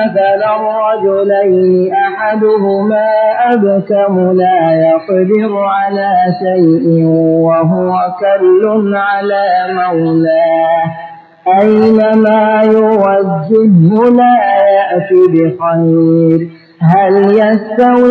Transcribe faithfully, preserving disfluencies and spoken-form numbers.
مثل الرجلين أحدهما أبكم لا يقدر على شيء وهو كل على مولاه أينما يوجهه لا يأتي بخير هل يستوي